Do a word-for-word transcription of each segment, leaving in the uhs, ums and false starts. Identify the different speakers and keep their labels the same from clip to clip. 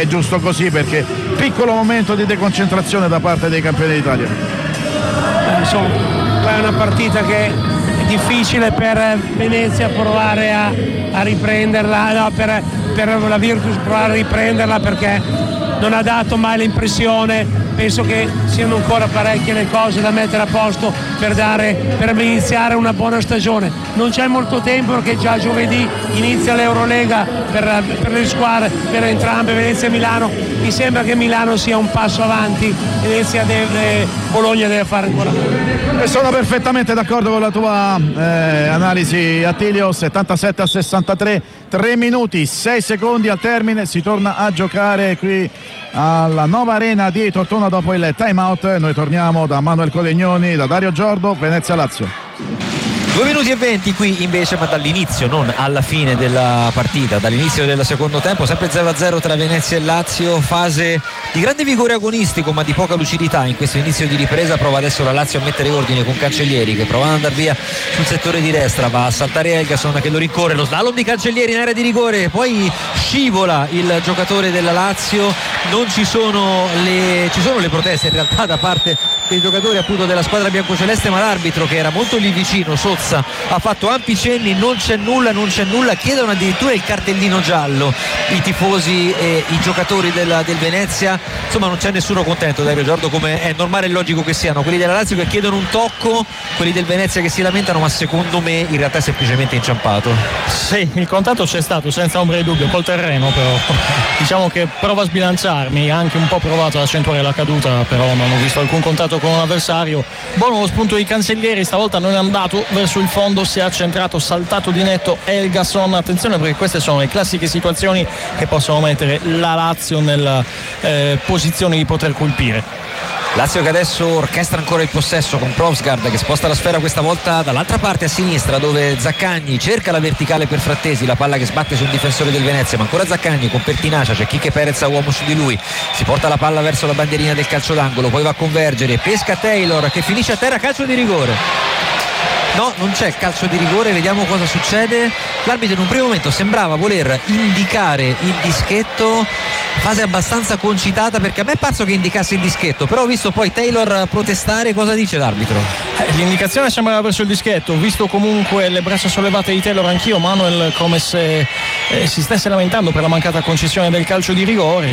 Speaker 1: è giusto così, perché piccolo momento di deconcentrazione da parte dei campioni d'Italia.
Speaker 2: Eh, insomma, è una partita che è difficile per Venezia provare a, a riprenderla, no, per, per la Virtus provare a riprenderla, perché non ha dato mai l'impressione. Penso che siano ancora parecchie le cose da mettere a posto per, dare, per iniziare una buona stagione. Non c'è molto tempo, perché già giovedì inizia l'Eurolega per, per le squadre, per entrambe, Venezia e Milano. Mi sembra che Milano sia un passo avanti, Venezia deve, Bologna deve fare ancora meglio.
Speaker 1: E sono perfettamente d'accordo con la tua eh, analisi, Attilio. Settantasette a sessantatré, tre minuti, sei secondi al termine, si torna a giocare qui alla nuova arena di Tortona dopo il time out. Noi torniamo da Manuel Colegnoni, da Dario Giordo, Venezia Lazio.
Speaker 3: Due minuti e venti qui invece, ma dall'inizio, non alla fine della partita, dall'inizio del secondo tempo, sempre zero a zero tra Venezia e Lazio. Fase di grande vigore agonistico ma di poca lucidità in questo inizio di ripresa. Prova adesso la Lazio a mettere ordine con Cancellieri, che prova ad andare via sul settore di destra, va a saltare Elgason che lo rincorre, lo slalom di Cancellieri in area di rigore, poi scivola il giocatore della Lazio. Non ci sono le, ci sono le proteste in realtà da parte dei giocatori appunto della squadra biancoceleste, ma l'arbitro, che era molto lì vicino, Sozza, ha fatto ampi cenni, non c'è nulla, non c'è nulla, chiedono addirittura il cartellino giallo i tifosi e i giocatori del, del Venezia. Insomma, non c'è nessuno contento, Dario Giordo, come è normale e logico che siano. Quelli della Lazio che chiedono un tocco, quelli del Venezia che si lamentano, ma secondo me in realtà è semplicemente inciampato.
Speaker 4: Sì, il contatto c'è stato senza ombra di dubbio, col terreno, però diciamo che prova a sbilanciarmi, ha anche un po' provato ad accentuare la caduta, però non ho visto alcun contatto con un avversario. Buono lo spunto di Cancellieri, stavolta non è andato verso il fondo, si è accentrato, saltato di netto Elgason. Attenzione, perché queste sono le classiche situazioni che possono mettere la Lazio nella eh, posizione di poter colpire.
Speaker 3: Lazio che adesso orchestra ancora il possesso con Provsgaard che sposta la sfera questa volta dall'altra parte a sinistra, dove Zaccagni cerca la verticale per Frattesi, la palla che sbatte sul difensore del Venezia, ma ancora Zaccagni con pertinacia, c'è Quique Perez a uomo su di lui, si porta la palla verso la bandierina del calcio d'angolo, poi va a convergere, pesca Taylor che finisce a terra, calcio di rigore. No, non c'è il calcio di rigore, vediamo cosa succede. L'arbitro in un primo momento sembrava voler indicare il dischetto, fase abbastanza concitata, perché a me è parso che indicasse il dischetto, però ho visto poi Taylor protestare. Cosa dice l'arbitro?
Speaker 4: Eh, l'indicazione sembrava verso il dischetto, ho visto comunque le braccia sollevate di Taylor anch'io, Manuel, come se eh, si stesse lamentando per la mancata concessione del calcio di rigore.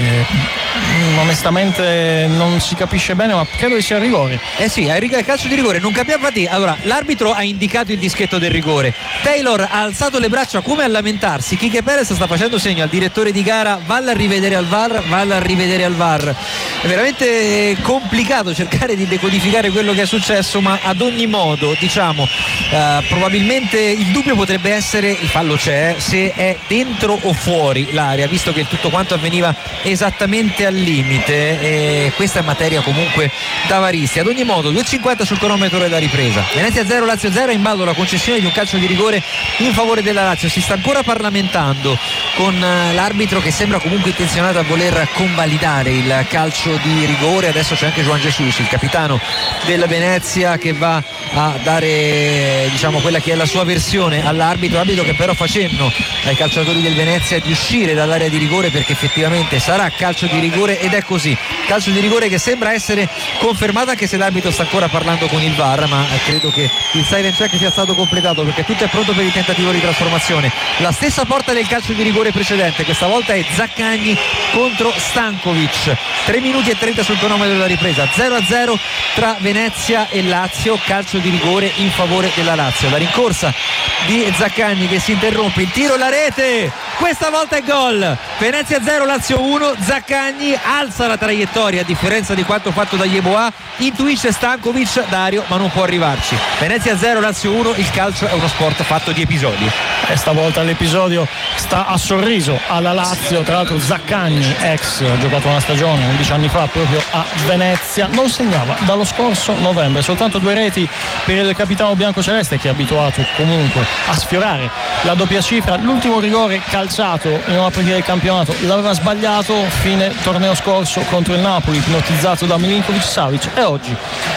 Speaker 4: Mm, onestamente non si capisce bene, ma credo che sia il rigore.
Speaker 3: Eh sì, il calcio di rigore, non capiamo. Infatti, allora, l'arbitro ha indicato il dischetto del rigore, Taylor ha alzato le braccia come a lamentarsi, Quique Perez sta facendo segno al direttore di gara, valla a rivedere al V A R, valla a rivedere al V A R. È veramente complicato cercare di decodificare quello che è successo, ma ad ogni modo, diciamo, eh, probabilmente il dubbio potrebbe essere, il fallo c'è, se è dentro o fuori l'area, visto che tutto quanto avveniva esattamente al limite, e questa è materia comunque da varisti. Ad ogni modo, due e cinquanta sul cronometro della ripresa, Venezia zero, Lazio zero, in ballo la concessione di un calcio di rigore in favore della Lazio. Si sta ancora parlamentando con l'arbitro, che sembra comunque intenzionato a voler convalidare il calcio di rigore. Adesso c'è anche Juan Jesus, il capitano del Venezia, che va a dare, diciamo, quella che è la sua versione all'arbitro, arbitro che però fa cenno ai calciatori del Venezia di uscire dall'area di rigore, perché effettivamente sarà calcio di rigore, ed è così, calcio di rigore che sembra essere confermato, anche se l'arbitro sta ancora parlando con il V A R, ma credo che il silent check sia stato completato, perché tutto è pronto per il tentativo di trasformazione. La stessa porta del calcio di rigore precedente, questa volta è Zaccagni contro Stankovic. Tre minuti e trenta sul cronometro della ripresa, zero a zero tra Venezia e Lazio, calcio di rigore in favore della Lazio. La rincorsa di Zaccagni che si interrompe, il tiro, la rete, questa volta è gol. Venezia zero, Lazio uno. Zaccagni alza la traiettoria, a differenza di quanto fatto da Yeboah, intuisce Stankovic, Dario, ma non può arrivarci. Venezia zero, Lazio uno. Il calcio è uno sport fatto di episodi,
Speaker 4: e stavolta l'episodio sta a sorriso alla Lazio. Tra l'altro Zaccagni, ex, ha giocato una stagione undici anni fa proprio a Venezia, non segnava dallo scorso novembre, soltanto due reti per il capitano biancoceleste, che è abituato comunque a sfiorare la doppia cifra. L'ultimo rigore calciato in una partita del campionato l'aveva sbagliato fine torneo scorso contro il Napoli, ipnotizzato da Milinkovic Savic, e oggi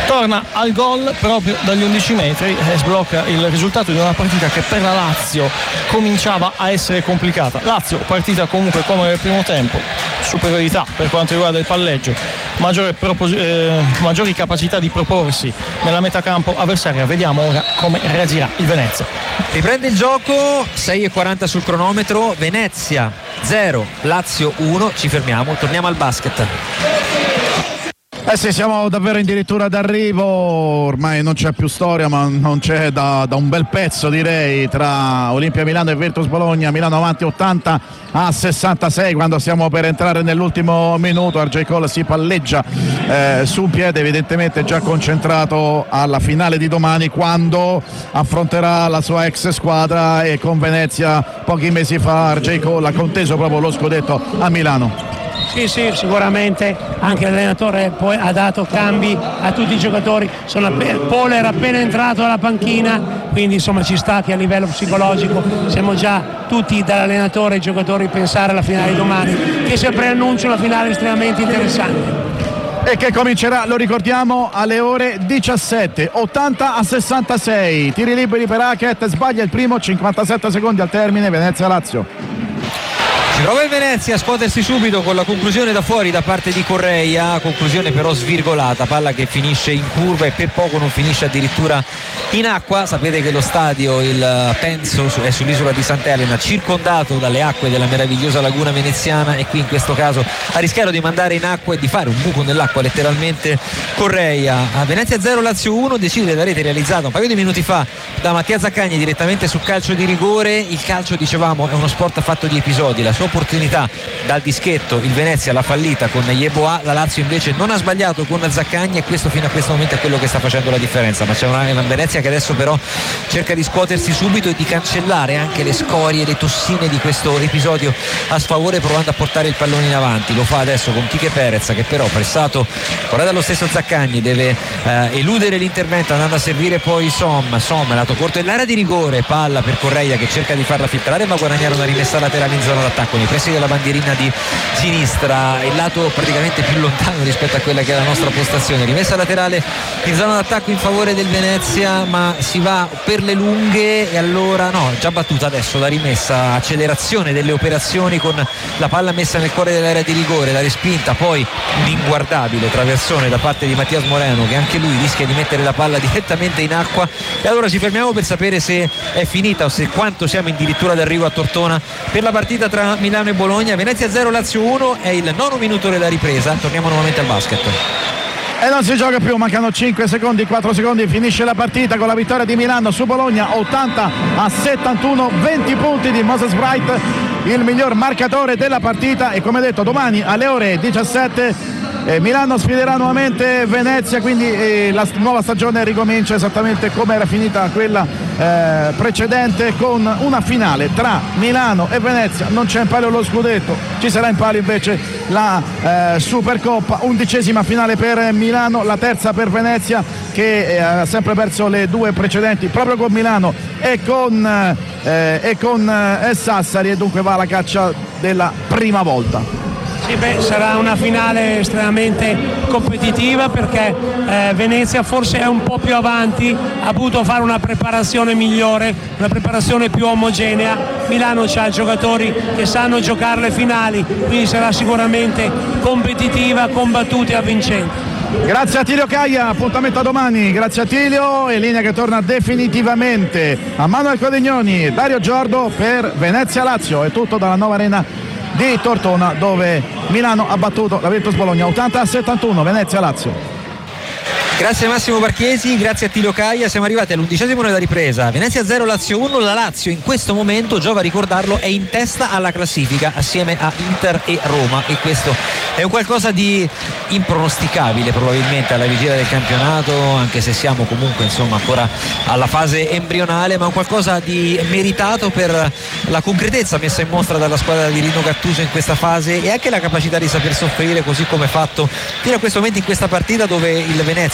Speaker 4: torna al gol proprio dagli undici metri e sblocca il risultato di una partita che per la Lazio cominciava a essere complicata. Lazio partita comunque come nel primo tempo, superiorità per quanto riguarda il palleggio, maggiore propos- eh, maggiori capacità di proporsi nella metacampo avversaria. Vediamo ora come reagirà il Venezia.
Speaker 3: Riprende il gioco, sei e quaranta sul cronometro, Venezia zero, Lazio uno, ci fermiamo, torniamo al basket.
Speaker 1: Eh sì, siamo davvero addirittura d'arrivo, ormai non c'è più storia, ma non c'è da, da un bel pezzo, direi, tra Olimpia Milano e Virtus Bologna. Milano avanti ottanta a sessantasei quando stiamo per entrare nell'ultimo minuto. R J Cole si palleggia eh, su un piede, evidentemente già concentrato alla finale di domani, quando affronterà la sua ex squadra, e con Venezia pochi mesi fa R J Cole ha conteso proprio lo scudetto a Milano.
Speaker 2: Sì, sì, sicuramente anche l'allenatore poi ha dato cambi a tutti i giocatori. Sono appena, Paul era appena entrato alla panchina, quindi insomma ci sta che a livello psicologico siamo già tutti, dall'allenatore e i giocatori, pensare alla finale di domani, che si preannuncia una finale estremamente interessante.
Speaker 1: E che comincerà, lo ricordiamo, alle ore diciassette. Ottanta a sessantasei, tiri liberi per Hackett, sbaglia il primo, cinquantasette secondi al termine. Venezia-Lazio.
Speaker 3: Si prova il Venezia a scuotersi subito con la conclusione da fuori da parte di Correia, conclusione però svirgolata, palla che finisce in curva e per poco non finisce addirittura in acqua. Sapete che lo stadio, il Penso, è sull'isola di Sant'Elena, circondato dalle acque della meravigliosa laguna veneziana, e qui in questo caso ha rischiato di mandare in acqua e di fare un buco nell'acqua letteralmente Correia. A Venezia zero, Lazio uno, decide la rete realizzata un paio di minuti fa da Mattia Zaccagni direttamente su calcio di rigore. Il calcio, dicevamo, è uno sport fatto di episodi. La sua opportunità dal dischetto il Venezia l'ha fallita con Yeboah, la Lazio invece non ha sbagliato con Zaccagni, e questo fino a questo momento è quello che sta facendo la differenza. Ma c'è una Venezia che adesso però cerca di scuotersi subito e di cancellare anche le scorie, le tossine di questo episodio a sfavore, provando a portare il pallone in avanti. Lo fa adesso con Quique Perez, che però, pressato ora dallo stesso Zaccagni, deve eh, eludere l'intervento andando a servire poi Som. Som lato corto dell'area di rigore, palla per Correia che cerca di farla filtrare, ma guadagnare una rimessa laterale in zona d'attacco nei pressi della bandierina di sinistra, il lato praticamente più lontano rispetto a quella che è la nostra postazione. Rimessa laterale in zona d'attacco in favore del Venezia, ma si va per le lunghe, e allora no, già battuta adesso la rimessa, accelerazione delle operazioni con la palla messa nel cuore dell'area di rigore, la respinta, poi un inguardabile traversone da parte di Mattias Moreno, che anche lui rischia di mettere la palla direttamente in acqua. E allora ci fermiamo per sapere se è finita o se quanto siamo addirittura d'arrivo a Tortona per la partita tra Milano e Bologna. Venezia zero, Lazio uno, è il nono minuto della ripresa. Torniamo nuovamente al basket.
Speaker 1: E non si gioca più, mancano cinque secondi, quattro secondi, finisce la partita con la vittoria di Milano su Bologna ottanta a settantuno, venti punti di Moses Bright, il miglior marcatore della partita. E come detto, domani alle ore diciassette eh, Milano sfiderà nuovamente Venezia, quindi eh, la nuova stagione ricomincia esattamente come era finita quella eh, precedente, con una finale tra Milano e Venezia. Non c'è in palio lo scudetto, ci sarà in palio invece la eh, Supercoppa, undicesima finale per Milano, la terza per Venezia, che eh, ha sempre perso le due precedenti proprio con Milano e con, eh, e con eh, Sassari, e dunque va alla caccia della prima volta.
Speaker 2: Sì, beh, sarà una finale estremamente competitiva, perché eh, Venezia forse è un po' più avanti, ha potuto fare una preparazione migliore, una preparazione più omogenea. Milano ha giocatori che sanno giocare le finali, quindi sarà sicuramente competitiva, combattuta e avvincente.
Speaker 1: Grazie a Tilio Caia, appuntamento a domani. Grazie a Tilio, e linea che torna definitivamente a Manuel Codignoni. Dario Giordo per Venezia Lazio. È tutto dalla nuova arena di Tortona, dove Milano ha battuto la Virtus Bologna ottanta a settantuno. Venezia Lazio.
Speaker 3: Grazie Massimo Barchiesi, grazie a Tilio Caia. Siamo arrivati all'undicesimo della ripresa. Venezia zero, Lazio uno. La Lazio in questo momento, giova a ricordarlo, è in testa alla classifica assieme a Inter e Roma, e questo è un qualcosa di impronosticabile probabilmente alla vigilia del campionato, anche se siamo comunque insomma ancora alla fase embrionale, ma un qualcosa di meritato per la concretezza messa in mostra dalla squadra di Rino Gattuso in questa fase, e anche la capacità di saper soffrire, così come fatto fino a questo momento in questa partita, dove il Venezia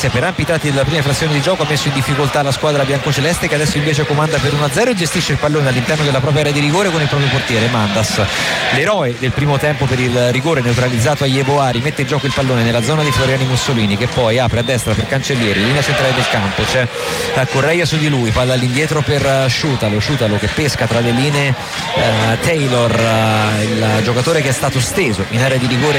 Speaker 3: per ampi tratti della prima frazione di gioco ha messo in difficoltà la squadra biancoceleste, che adesso invece comanda per uno a zero e gestisce il pallone all'interno della propria area di rigore con il proprio portiere Mandas. L'eroe del primo tempo per il rigore neutralizzato a Yeboah mette in gioco il pallone nella zona di Floriani Mussolini, che poi apre a destra per Cancellieri, linea centrale del campo, c'è Correia su di lui, palla all'indietro per Sciutalo, Sciutalo che pesca tra le linee eh, Taylor, eh, il giocatore che è stato steso in area di rigore